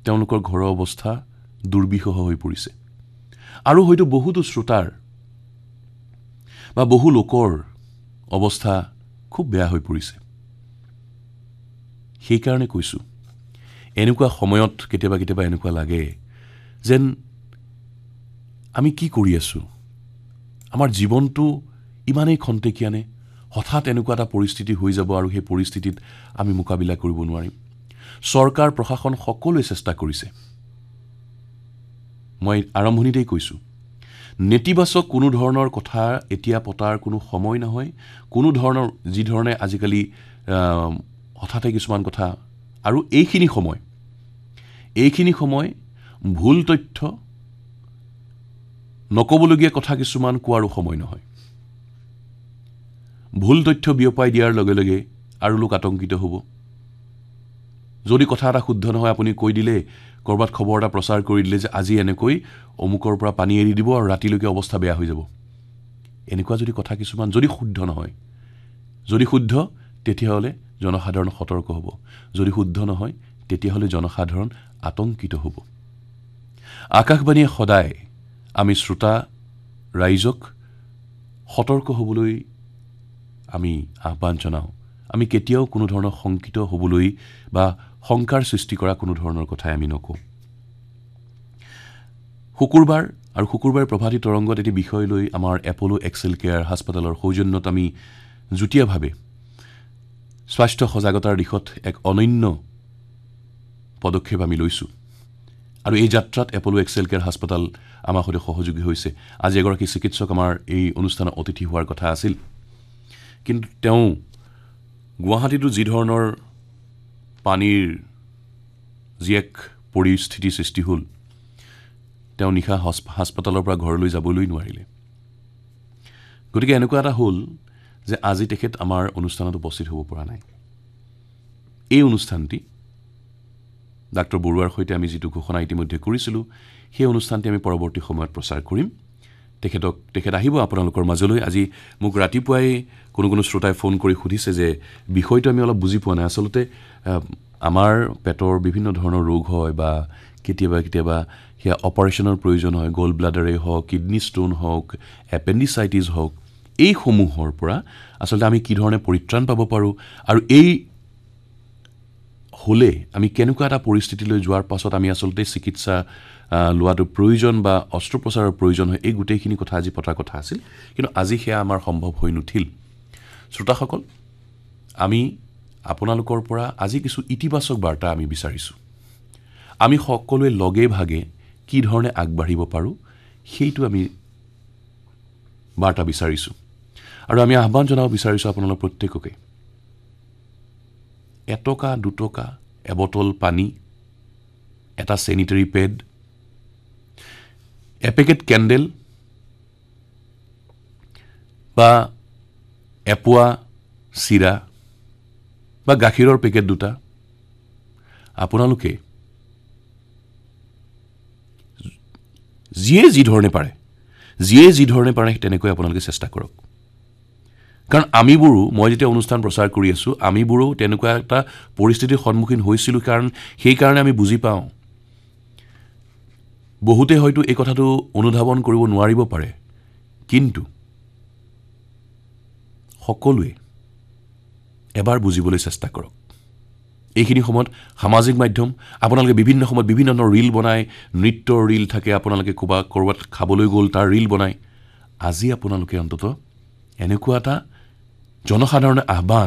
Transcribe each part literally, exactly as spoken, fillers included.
তেওঁলোকৰ ঘৰৰ অৱস্থা দুৰ্বিষহ হৈ পৰিছে আৰু হয়তো বহুতো শ্ৰোতাৰ বা বহু লোকৰ অৱস্থা খুব বেয়া হৈ পৰিছে সেইকাৰণে কৈছো এনেকুৱা সময়ত কেতিয়াবা কেতিয়াবা এনেকুৱা লাগে যেন আমি কি কৰি আছো আমাৰ জীৱনটো ইমানেই খন্তেকিয়ানে হঠাৎ এনেকুৱা এটা পৰিস্থিতি হৈ যাব আৰু সেই পৰিস্থিতিত আমি মোকাবিলা কৰিব নোৱাৰিম চৰকাৰ প্ৰশাসন সকলোৱে চেষ্টা কৰিছে মই আৰম্ভণিতেই কৈছো নেতিবাচক কোনো ধৰণৰ কথা এতিয়া পতাৰ কোনো সময় নহয় কোনো ধৰণৰ যি ধৰণে আজিকালি হঠাতে কিছুমান কথা আৰু এইখিনি সময় এইখিনি সময় ভুল তথ্য নকবলগীয়া কথা কিছুমান কোৱাৰো সময় নহয় ভুল তথ্য বিয়পাই দিয়াৰ লগে লগে আৰু লোক আতংকিত হ'ব যদি কথা এটা শুদ্ধ নহয় আপুনি কৈ দিলে কৰবাত খবৰ এটা প্ৰচাৰ কৰি দিলে যে আজি এনেকৈ অমুকৰ পৰা পানী এৰি দিব আৰু ৰাতিলৈকে অৱস্থা বেয়া হৈ যাব এনেকুৱা যদি কথা কিছুমান যদি শুদ্ধ নহয় যদি শুদ্ধ তেতিয়াহলে জনসাধাৰণ সতৰ্ক হ'ব যদি শুদ্ধ নহয় তেতিয়াহলে জনসাধাৰণ আতংকিত হ'ব আকাশবাণীয়ে সদায় আমি শ্ৰোতা ৰাইজক সতৰ্ক হ'বলৈ আমি আহ্বান জনাও আমি কেতিয়াও কোনো ধৰণৰ শংকিত হ'বলৈ বা শংকাৰ সৃষ্টি কৰা কোনো ধৰণৰ কথা আমি নকওঁ শুকুৰবাৰ আৰু শুকুৰবাৰ প্ৰভাতী তৰংগত এটি বিষয় লৈ আমাৰ এপলো এক্সেল কেয়াৰ হাস্পতালৰ সৌজন্যত আমি জুটিয়াভাৱে স্বাস্থ্য সজাগতাৰ দিশত এক অনন্য পদক্ষেপ আমি লৈছো আৰু এই যাত্ৰাত এপলো এক্সেল কেয়াৰ হাস্পতাল আমাৰ সৈতে সহযোগী হৈছে আজি এগৰাকী চিকিৎসক আমাৰ এই অনুষ্ঠানৰ অতিথি হোৱাৰ কথা আছিল কিন্তু তেওঁ গুৱাহাটীতো যি ধৰণৰ পানীৰ যি এক পৰিস্থিতি সৃষ্টি হ'ল তেওঁ নিশা হাস্পতালৰ পৰা ঘৰলৈ যাবলৈ নোৱাৰিলে গতিকে এনেকুৱা এটা হ'ল যে আজি তেখেত আমাৰ অনুষ্ঠানত উপস্থিত হ'ব পৰা নাই এই অনুষ্ঠানটি ডাক্তৰ বৰুৱাৰ সৈতে আমি যেটো ঘোষণা ইতিমধ্যে কৰিছিলো সেই অনুষ্ঠানটি আমি পৰৱৰ্তী সময়ত প্ৰচাৰ কৰিম তেখেতক তেখেত আহিব আপোনালোকৰ মাজলৈ আজি মোক ৰাতিপুৱাই কোনো কোনো শ্ৰোতাই ফোন কৰি সুধিছে যে বিষয়টো আমি অলপ বুজি পোৱা নাই আসলতে আমাৰ পেটৰ বিভিন্ন ধৰণৰ ৰোগ হয় বা কেতিয়াবা কেতিয়াবা হিয়া অপাৰেচনৰ প্ৰয়োজন হয় গোল ব্লাডাৰে হওক কিডনি ষ্টোন হওক এপেন্ডিসাইটিস হওক এই সমূহৰ পৰা আসলতে আমি কি ধৰণে পৰিত্ৰাণ পাব পাৰো আৰু এই হলে আমি কেনেকুৱা এটা পৰিস্থিতিলৈ যোৱাৰ পাছত আমি আসলতে চিকিৎসা লোৱাটো প্ৰয়োজন বা অস্ত্ৰোপচাৰৰ প্ৰয়োজন হয় এই গুটেইখিনি কথা আজি পতা কথা আছিল কিন্তু আজি হেয়া আমাৰ সম্ভৱ হৈ নুঠিল শ্ৰোতাসকল আমি আপোনালোকৰ পৰা আজি কিছু ইতিবাচক বাৰ্তা আমি বিচাৰিছো আমি সকলোৱে লগে ভাগে কি ধৰণে আগবাঢ়িব পাৰো সেইটো আমি বাৰ্তা বিচাৰিছো আৰু আমি আহ্বান জনাব বিচাৰিছো আপোনালোক প্ৰত্যেককে এটকা দুটকা এবটল পানী এটা স্যানিটাৰী পেড এপেকেট ক্যান্ডেল বা এপোৱা চিৰা বা গাখীৰৰ পেকেট দুটা আপোনালোকে যিয়ে যি ধৰণে পাৰে যিয়ে যি ধৰণে পাৰে তেনেকৈ আপোনালোকে চেষ্টা কৰক কাৰণ আমিবোৰো মই যেতিয়া অনুষ্ঠান প্ৰচাৰ কৰি আছো আমিবোৰো তেনেকুৱা এটা পৰিস্থিতিৰ সন্মুখীন হৈছিল কাৰণ সেই কাৰণে আমি বুজি পাওঁ বহুতে হয়তো এই কথাটো অনুধাৱন কৰিব নোৱাৰিব পাৰে কিন্তু সকলোৱে এবাৰ বুজিবলৈ চেষ্টা কৰক এইখিনি সময়ত সামাজিক মাধ্যম আপোনালোকে বিভিন্ন সময়ত বিভিন্ন ধৰণৰ ৰীল বনাই নৃত্যৰ ৰীল থাকে আপোনালোকে কোবা কৰবাত খাবলৈ গ'ল তাৰ ৰীল বনাই আজি আপোনালোকে অন্তত এনেকুৱা এটা জনসাধাৰণৰ আহ্বান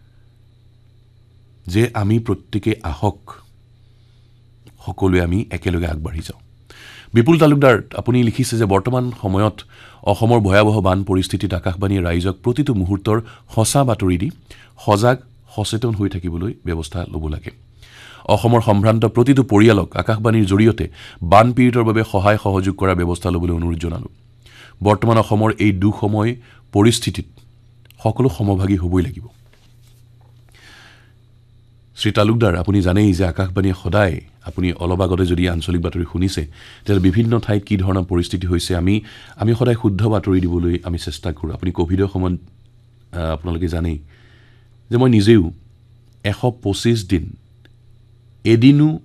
যে আমি প্ৰত্যেকে আহক সকলোৱে আমি একেলগে আগবাঢ়ি যাওঁ বিপুল তালুকদাৰ আপুনি লিখিছে যে বৰ্তমান সময়ত অসমৰ ভয়াবহ বান পৰিস্থিতিত আকাশবাণীয়ে ৰাইজক প্ৰতিটো মুহূৰ্তৰ হসা বাতৰি দি সজাগ সচেতন হৈ থাকিবলৈ ব্যৱস্থা ল'ব লাগে অসমৰ সম্ভ্ৰান্ত প্ৰতিটো পৰিয়ালক আকাশবাণীৰ জৰিয়তে বান পীড়িতৰ বাবে সহায় সহযোগ কৰাৰ ব্যৱস্থা ল'বলৈ অনুৰোধ জনালো বৰ্তমান অসমৰ এই দুসময় পৰিস্থিতিত সকলো সমভাগী হ'বই লাগিব শ্ৰী তালুকদাৰ আপুনি জানেই যে আকাশবাণীয়ে সদায় আপুনি অলপ আগতে যদি আঞ্চলিক বাতৰি শুনিছে তেল বিভিন্ন ঠাইত কি ধৰণৰ পৰিস্থিতি হৈছে আমি আমি সদায় শুদ্ধ বাতৰি দিবলৈ আমি চেষ্টা কৰো আপুনি কোভিডৰ সময়ত আপোনালোকে জানেই যে মই নিজেও এশ পঁচিছ দিন এদিনো